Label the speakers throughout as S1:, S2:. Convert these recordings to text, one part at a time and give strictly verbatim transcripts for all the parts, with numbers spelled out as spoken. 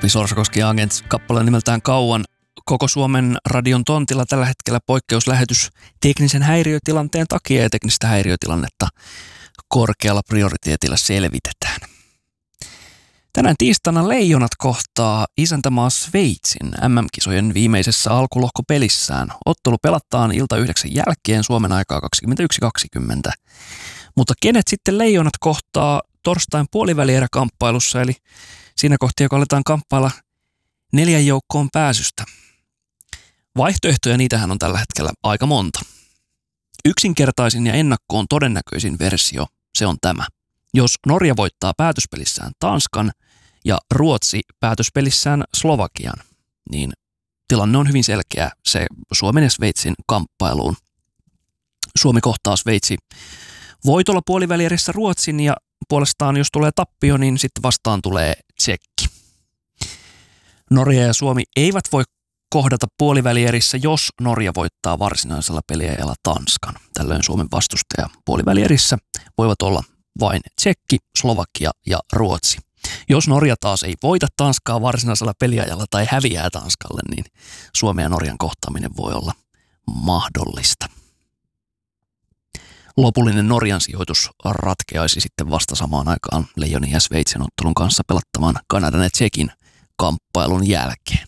S1: Topi Sorsakoski Agents kappale nimeltään Kauan. Koko Suomen radion tontilla tällä hetkellä poikkeuslähetys teknisen häiriötilanteen takia ja teknistä häiriötilannetta korkealla prioriteetilla selvitetään. Tänään tiistaina Leijonat kohtaa isäntämaa Sveitsin M M-kisojen viimeisessä alkulohkopelissään. Ottelu pelataan ilta yhdeksän jälkeen Suomen aikaa kaksikymmentäyksi kaksikymmentä. Mutta kenet sitten Leijonat kohtaa torstain puolivälieräkamppailussa, eli siinä kohti, joka aletaan kamppailla neljän joukkoon pääsystä. Vaihtoehtoja niitähän on tällä hetkellä aika monta. Yksinkertaisin ja ennakkoon todennäköisin versio, se on tämä. Jos Norja voittaa päätöspelissään Tanskan ja Ruotsi päätöspelissään Slovakian, niin tilanne on hyvin selkeä se Suomen ja Sveitsin kamppailuun. Suomi kohtaa Sveitsi voitolla puolivälierissä Ruotsin ja puolestaan jos tulee tappio, niin sitten vastaan tulee Tsekki. Norja ja Suomi eivät voi kohdata puolivälierissä, jos Norja voittaa varsinaisella peliajalla Tanskan. Tällöin Suomen vastustaja puolivälierissä voivat olla vain Tsekki, Slovakia ja Ruotsi. Jos Norja taas ei voita Tanskaa varsinaisella peliajalla tai häviää Tanskalle, niin Suomen ja Norjan kohtaaminen voi olla mahdollista. Lopullinen Norjan sijoitus ratkeaisi sitten vasta samaan aikaan Leijonien ja Sveitsin ottelun kanssa pelattavan Kanadan ja Tsekin kamppailun jälkeen.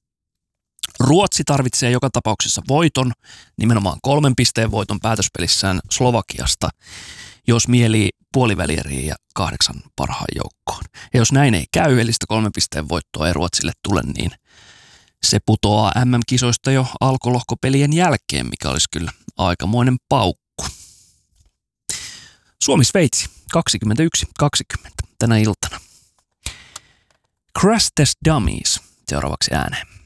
S1: Ruotsi tarvitsee joka tapauksessa voiton, nimenomaan kolmen pisteen voiton päätöspelissään Slovakiasta, jos mielii puolivälieriin ja kahdeksan parhaan joukkoon. Ja jos näin ei käy, eli sitä kolmen pisteen voittoa ei Ruotsille tule, niin se putoaa M M-kisoista jo alkulohkopelien jälkeen, mikä olisi kyllä aikamoinen paukku. Suomi-Sveitsi kaksikymmentäyksi kaksikymmentä tänä iltana. Crash Test Dummies seuraavaksi ääneen.